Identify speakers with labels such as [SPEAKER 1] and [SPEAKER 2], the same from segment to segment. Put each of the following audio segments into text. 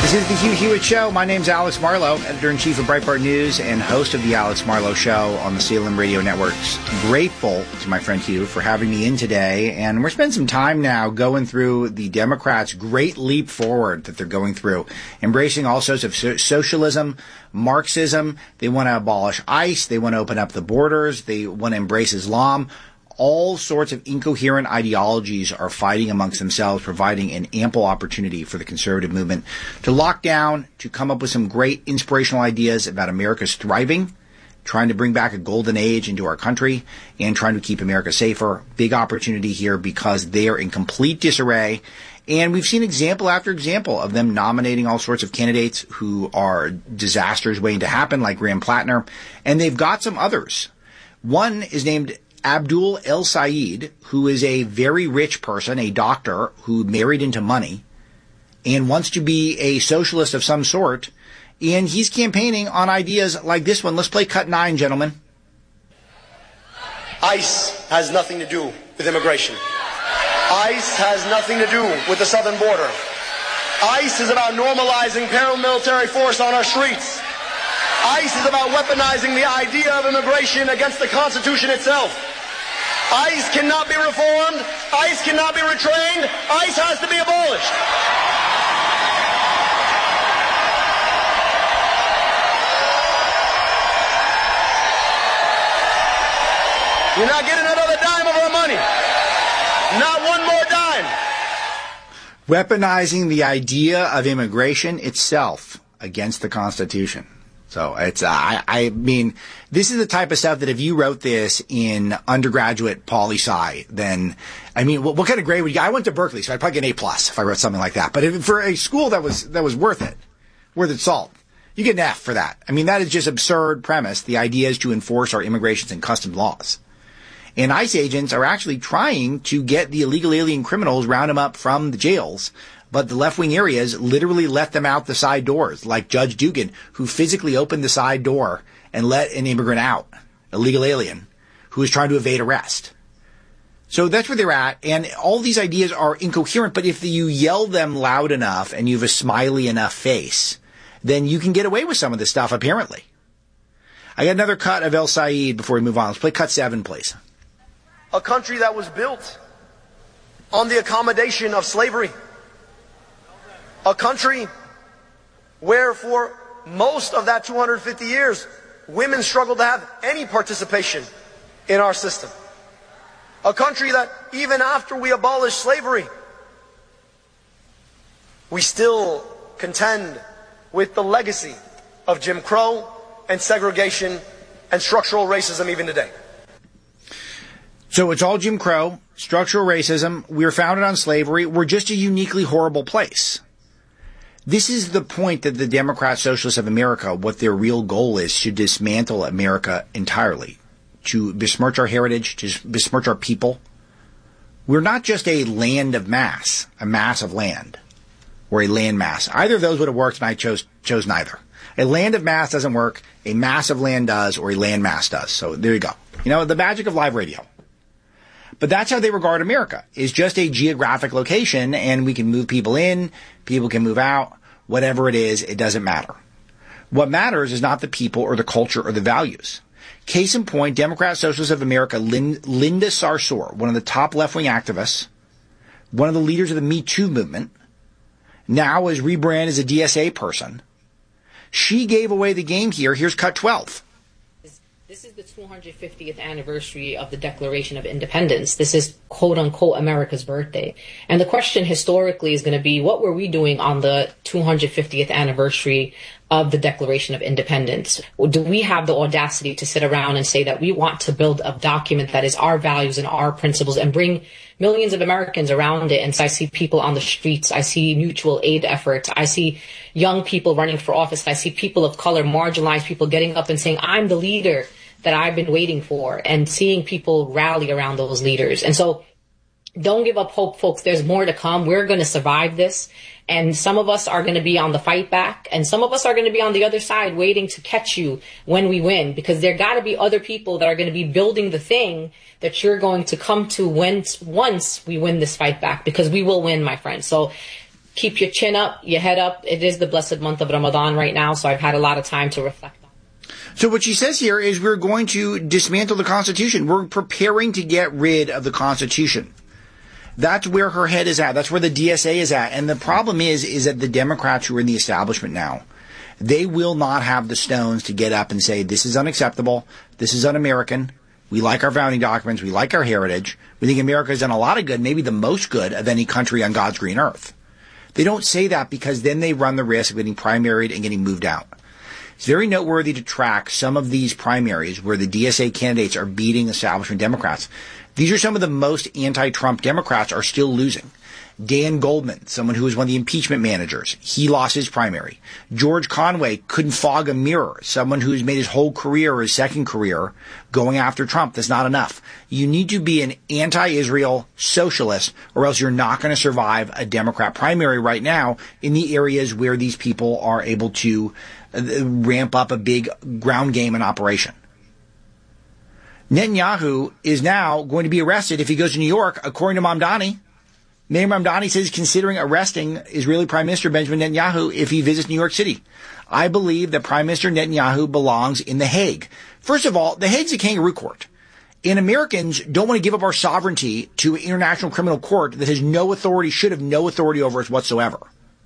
[SPEAKER 1] This is the Hugh Hewitt Show. My name's Alex Marlow, editor-in-chief of Breitbart News and host of the Alex Marlow Show on the Salem Radio Networks. Grateful to my friend Hugh for having me in today. And we're spending some time now going through the Democrats' great leap forward that they're going through, embracing all sorts of socialism, Marxism. They want to abolish ICE. They want to open up the borders. They want to embrace Islam. All sorts of incoherent ideologies are fighting amongst themselves, providing an ample opportunity for the conservative movement to lock down, to come up with some great inspirational ideas about America's thriving, trying to bring back a golden age into our country, and trying to keep America safer. Big opportunity here because they are in complete disarray. And we've seen example after example of them nominating all sorts of candidates who are disasters waiting to happen, like Graham Plattner. And they've got some others. One is named Abdul El Sayed, who is a very rich person, a doctor who married into money and wants to be a socialist of some sort. And he's campaigning on ideas like this one. Let's play cut 9, gentlemen.
[SPEAKER 2] ICE has nothing to do with immigration. ICE has nothing to do with the southern border. ICE is about normalizing paramilitary force on our streets. ICE is about weaponizing the idea of immigration against the Constitution itself. ICE cannot be reformed. ICE cannot be retrained. ICE has to be abolished. You're not getting another dime of our money. Not one more dime.
[SPEAKER 1] Weaponizing the idea of immigration itself against the Constitution. So it's, I mean, this is the type of stuff that if you wrote this in undergraduate poli-sci, then, I mean, what kind of grade would you get? I went to Berkeley, so I'd probably get an A+ if I wrote something like that. But for a school that was worth its salt, you get an F for that. I mean, that is just absurd premise. The idea is to enforce our immigrations and customs laws. And ICE agents are actually trying to get the illegal alien criminals, round them up from the jails. But the left-wing areas literally let them out the side doors, like Judge Dugan, who physically opened the side door and let an immigrant out, a legal alien, who was trying to evade arrest. So that's where they're at, and all these ideas are incoherent, but if you yell them loud enough and you have a smiley enough face, then you can get away with some of this stuff, apparently. I got another cut of El Sayed before we move on. Let's play cut 7, please.
[SPEAKER 2] A country that was built on the accommodation of slavery. A country where for most of that 250 years, women struggled to have any participation in our system. A country that even after we abolished slavery, we still contend with the legacy of Jim Crow and segregation and structural racism even today.
[SPEAKER 1] So it's all Jim Crow, structural racism. We were founded on slavery. We're just a uniquely horrible place. This is the point that the Democrat Socialists of America, what their real goal is, to dismantle America entirely, to besmirch our heritage, to besmirch our people. We're not just a land of mass, a mass of land, or a land mass. Either of those would have worked, and I chose neither. A land of mass doesn't work, a mass of land does, or a land mass does. So there you go. You know, the magic of live radio. But that's how they regard America, is just a geographic location, and we can move people in, people can move out, whatever it is, it doesn't matter. What matters is not the people or the culture or the values. Case in point, Democrat Socialists of America, Linda Sarsour, one of the top left-wing activists, one of the leaders of the Me Too movement, now is rebranded as a DSA person. She gave away the game here. Here's cut 12.
[SPEAKER 3] This is the 250th anniversary of the Declaration of Independence. This is, quote-unquote, America's birthday. And the question historically is going to be, what were we doing on the 250th anniversary of the Declaration of Independence? Do we have the audacity to sit around and say that we want to build a document that is our values and our principles and bring millions of Americans around it? And so I see people on the streets. I see mutual aid efforts. I see young people running for office. I see people of color, marginalized people getting up and saying, I'm the leader that I've been waiting for, and seeing people rally around those leaders. And so don't give up hope, folks. There's more to come. We're going to survive this. And some of us are going to be on the fight back, and some of us are going to be on the other side waiting to catch you when we win, because there got to be other people that are going to be building the thing that you're going to come to once we win this fight back, because we will win, my friends. So keep your chin up, your head up. It is the blessed month of Ramadan right now, so I've had a lot of time to reflect on it.
[SPEAKER 1] So what she says here is we're going to dismantle the Constitution. We're preparing to get rid of the Constitution. That's where her head is at. That's where the DSA is at. And the problem is that the Democrats who are in the establishment now, they will not have the stones to get up and say, this is unacceptable, this is un-American, we like our founding documents, we like our heritage, we think America has done a lot of good, maybe the most good of any country on God's green earth. They don't say that because then they run the risk of getting primaried and getting moved out. It's very noteworthy to track some of these primaries where the DSA candidates are beating establishment Democrats. These are some of the most anti-Trump Democrats are still losing. Dan Goldman, someone who was one of the impeachment managers, he lost his primary. George Conway couldn't fog a mirror, someone who's made his whole career or his second career going after Trump. That's not enough. You need to be an anti-Israel socialist or else you're not going to survive a Democrat primary right now in the areas where these people are able to ramp up a big ground game and operation. Netanyahu is now going to be arrested if he goes to New York, according to Mamdani. Mayor Mamdani says he's considering arresting Israeli Prime Minister Benjamin Netanyahu if he visits New York City. I believe that Prime Minister Netanyahu belongs in The Hague. First of all, The Hague's a kangaroo court. And Americans don't want to give up our sovereignty to an international criminal court that has no authority, should have no authority over us whatsoever.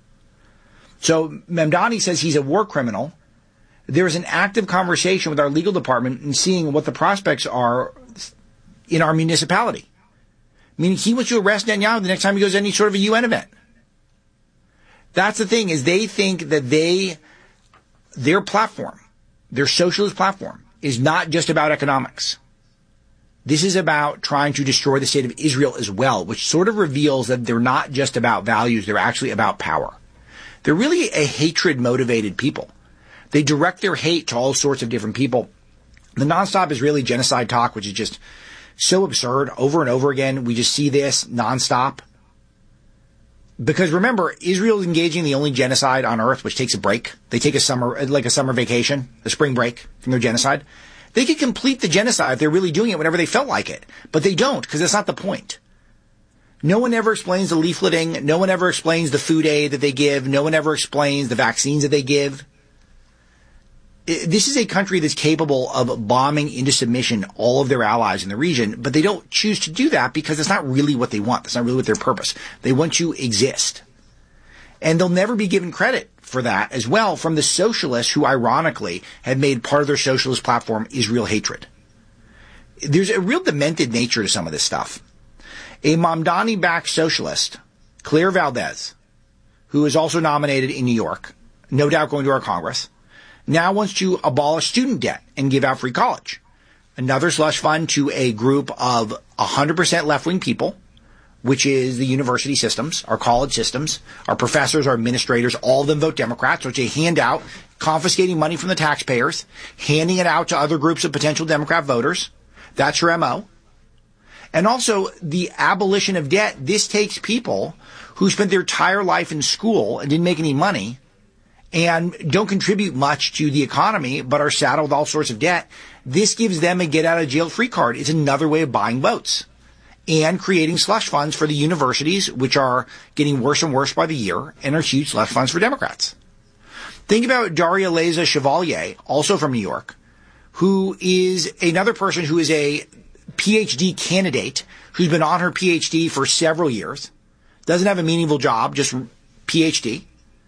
[SPEAKER 1] So Mamdani says he's a war criminal. There is an active conversation with our legal department and seeing what the prospects are in our municipality. Meaning he wants to arrest Netanyahu the next time he goes to any sort of a UN event. That's the thing, is they think that their platform, their socialist platform, is not just about economics. This is about trying to destroy the state of Israel as well, which sort of reveals that they're not just about values, they're actually about power. They're really a hatred-motivated people. They direct their hate to all sorts of different people. The nonstop Israeli genocide talk, which is just so absurd over and over again. We just see this nonstop. Because remember, Israel is engaging in the only genocide on earth which takes a break. They take a summer vacation, a spring break from their genocide. They could complete the genocide if they're really doing it whenever they felt like it. But they don't, because that's not the point. No one ever explains the leafleting. No one ever explains the food aid that they give. No one ever explains the vaccines that they give. This is a country that's capable of bombing into submission all of their allies in the region, but they don't choose to do that because it's not really what they want. That's not really what their purpose. They want to exist. And they'll never be given credit for that as well from the socialists who, ironically, have made part of their socialist platform Israel hatred. There's a real demented nature to some of this stuff. A Mamdani-backed socialist, Claire Valdez, who is also nominated in New York, no doubt going to our Congress, now wants to abolish student debt and give out free college. Another slush fund to a group of 100% left-wing people, which is the university systems, our college systems, our professors, our administrators, all of them vote Democrats, which they hand out, confiscating money from the taxpayers, handing it out to other groups of potential Democrat voters. That's her MO. And also the abolition of debt. This takes people who spent their entire life in school and didn't make any money and don't contribute much to the economy, but are saddled with all sorts of debt. This gives them a get-out-of-jail-free card. It's another way of buying votes and creating slush funds for the universities, which are getting worse and worse by the year, and are huge slush funds for Democrats. Think about Daria Leza Chevalier, also from New York, who is another person who is a PhD candidate who's been on her PhD for several years, doesn't have a meaningful job, just PhD,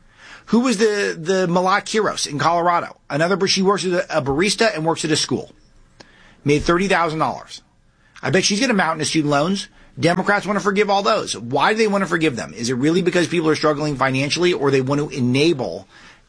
[SPEAKER 1] who was the Malat Kiros in Colorado. She works as a barista and works at a school. Made $30,000. I bet she's going to mount into student loans. Democrats want to forgive all those. Why do they want to forgive them? Is it really because people are struggling financially, or they want to enable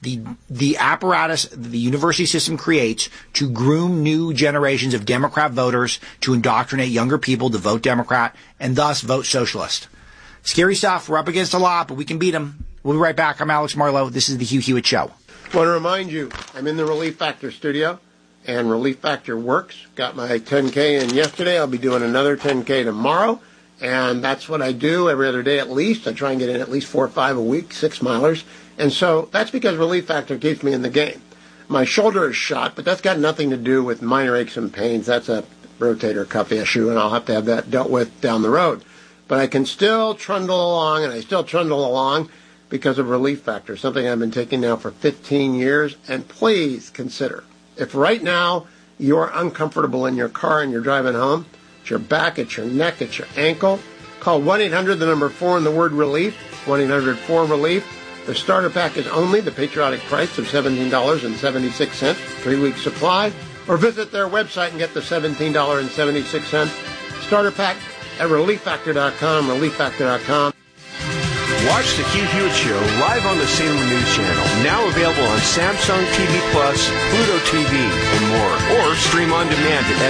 [SPEAKER 1] the apparatus the university system creates to groom new generations of Democrat voters, to indoctrinate younger people to vote Democrat and thus vote socialist? Scary stuff. We're up against a lot, but we can beat them. We'll be right back. I'm Alex Marlow. This is the Hugh Hewitt Show.
[SPEAKER 4] I want to remind you, I'm in the Relief Factor studio, and Relief Factor works. Got my 10K in yesterday. I'll be doing another 10K tomorrow, and that's what I do every other day at least. I try and get in at least 4 or 5 a week, 6 milers, and so that's because Relief Factor keeps me in the game. My shoulder is shot, but that's got nothing to do with minor aches and pains. That's a rotator cuff issue, and I'll have to have that dealt with down the road. But I can still trundle along, and I still trundle along. because of Relief Factor, something I've been taking now for 15 years. And please consider, if right now you're uncomfortable in your car and you're driving home, it's your back, it's your neck, it's your ankle, call 1-800, the number 4 and the word relief, 1-800-4-RELIEF. The starter pack is only the patriotic price of $17.76, 3-week supply, or visit their website and get the $17.76 starter pack at ReliefFactor.com, ReliefFactor.com.
[SPEAKER 5] Watch the Hugh Hewitt Show live on the Salem News Channel, now available on Samsung TV Plus, Pluto TV, and more, or stream on demand at